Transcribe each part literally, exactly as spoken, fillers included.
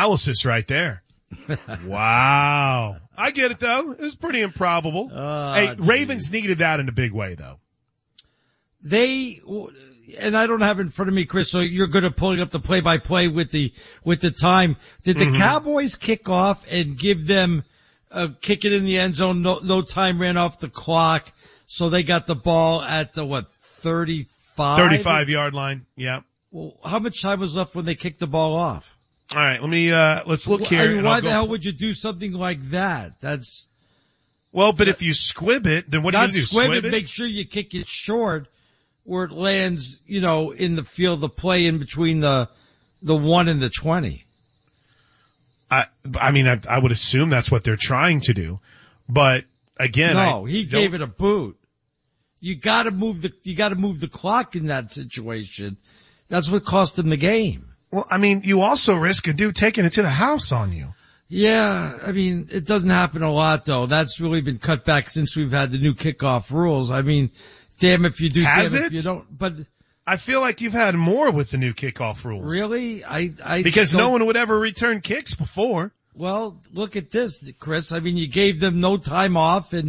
analysis right there. Wow. I get it, though. It was pretty improbable. Uh, hey, geez. Ravens needed that in a big way, though. They, and I don't have it in front of me, Chris, so you're good at pulling up the play-by-play with the, with the time. Did the mm-hmm. Cowboys kick off and give them a kick it in the end zone? No, no time ran off the clock. So they got the ball at the, what, thirty-five? thirty-five yard line. Yeah. Well, how much time was left when they kicked the ball off? All right, let me, uh, let's look here. I mean, why the hell would you do something like that? That's. Well, but if you squib it, then what do you do? Squib, squib it, it? Make sure you kick it short where it lands, you know, in the field of play in between the, the one and the twenty. I, I mean, I, I would assume that's what they're trying to do, but again, no, I he gave it a boot. You gotta move the, you gotta move the clock in that situation. That's what cost him the game. Well, I mean, you also risk a dude taking it to the house on you. Yeah, I mean, it doesn't happen a lot though. That's really been cut back since we've had the new kickoff rules. I mean, damn if you do, Has damn it? if you don't. But I feel like you've had more with the new kickoff rules. Really? I, I because don't... no one would ever return kicks before. Well, look at this, Chris. I mean, you gave them no time off and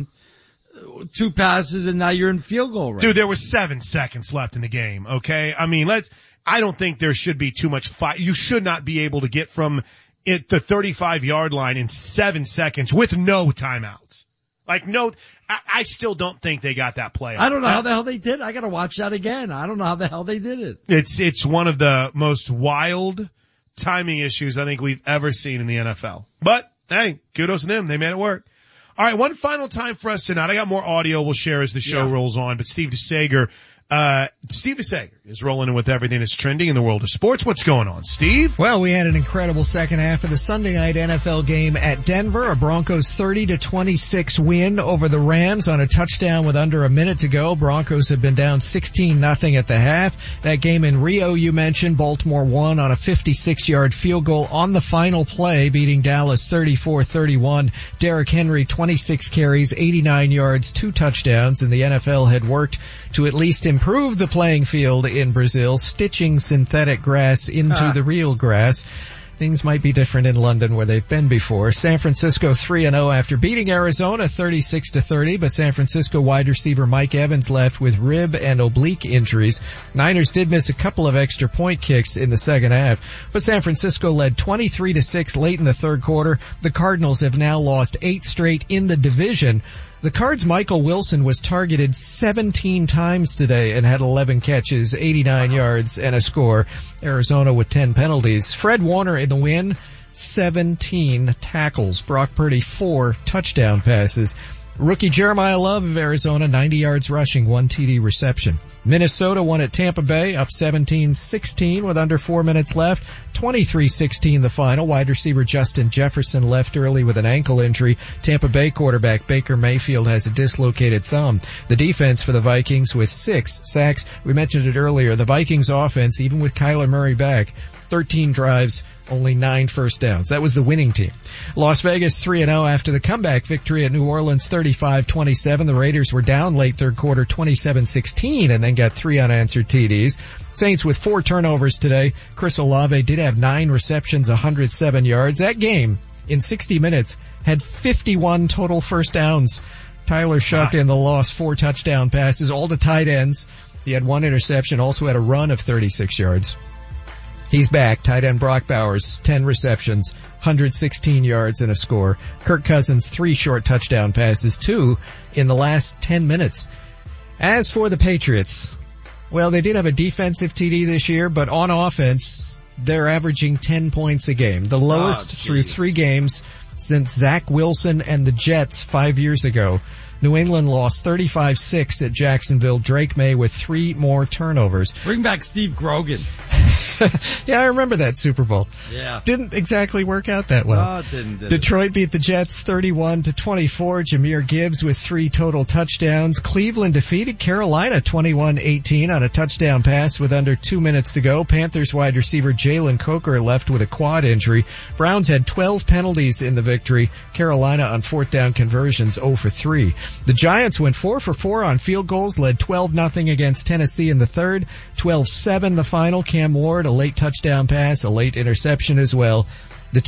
two passes and now you're in field goal range. Dude, there was seven seconds left in the game, okay? I mean, let's, I don't think there should be too much fight. You should not be able to get from it the thirty-five yard line in seven seconds with no timeouts. Like no, I, I still don't think they got that play. I don't know how the hell they did. I gotta watch that again. I don't know how the hell they did it. It's, it's one of the most wild timing issues I think we've ever seen in the N F L. But hey, kudos to them. They made it work. All right, one final time for us tonight. I got more audio we'll share as the show yeah. rolls on, but Steve DeSager, uh, Steve DeSager is rolling in with everything that's trending in the world of sports. What's going on, Steve? Well, we had an incredible second half of the Sunday night N F L game at Denver. A Broncos thirty to twenty-six win over the Rams on a touchdown with under a minute to go. Broncos had been down sixteen nothing at the half. That game in Rio, you mentioned, Baltimore won on a fifty-six yard field goal on the final play, beating Dallas thirty-four thirty-one. Derrick Henry, twenty-six carries, eighty-nine yards, two touchdowns, and the N F L had worked to at least improve the playing field in Brazil, stitching synthetic grass into ah. the real grass. Things might be different in London where they've been before. San Francisco three and oh after beating Arizona thirty-six to thirty, but San Francisco wide receiver Mike Evans left with rib and oblique injuries. Niners did miss a couple of extra point kicks in the second half, but San Francisco led twenty-three to six late in the third quarter. The Cardinals have now lost eight straight in the division. The Cards' Michael Wilson was targeted seventeen times today and had eleven catches, eighty-nine yards, and a score. Arizona with ten penalties. Fred Warner in the win, seventeen tackles. Brock Purdy, four touchdown passes. Rookie Jeremiah Love of Arizona, ninety yards rushing, one T D reception. Minnesota won at Tampa Bay, up seventeen sixteen with under four minutes left. twenty-three sixteen the final. Wide receiver Justin Jefferson left early with an ankle injury. Tampa Bay quarterback Baker Mayfield has a dislocated thumb. The defense for the Vikings with six sacks. We mentioned it earlier. The Vikings offense, even with Kyler Murray back, thirteen drives, only nine first downs. That was the winning team. Las Vegas three and oh after the comeback victory at New Orleans thirty-five twenty-seven. The Raiders were down late third quarter twenty-seven sixteen and then got three unanswered T Ds. Saints with four turnovers today. Chris Olave did have nine receptions, one hundred seven yards. That game in sixty minutes had fifty-one total first downs. Tyler Shuck in the loss, four touchdown passes, all to tight ends. He had one interception, also had a run of thirty-six yards. He's back. Tight end Brock Bowers, ten receptions, one hundred sixteen yards and a score. Kirk Cousins, three short touchdown passes, two in the last ten minutes. As for the Patriots, well, they did have a defensive T D this year, but on offense, they're averaging ten points a game. The lowest oh, through three games since Zach Wilson and the Jets five years ago. New England lost thirty-five six at Jacksonville. Drake May with three more turnovers. Bring back Steve Grogan. Yeah, I remember that Super Bowl. Yeah. Didn't exactly work out that well. No, it didn't, did Detroit it? beat the Jets thirty-one to twenty-four. Jahmyr Gibbs with three total touchdowns. Cleveland defeated Carolina twenty-one eighteen on a touchdown pass with under two minutes to go. Panthers wide receiver Jalen Coker left with a quad injury. Browns had twelve penalties in the victory. Carolina on fourth down conversions zero for three. The Giants went four for four on field goals, led twelve nothing against Tennessee in the third. twelve seven the final. Cam Ward, a late touchdown pass, a late interception as well.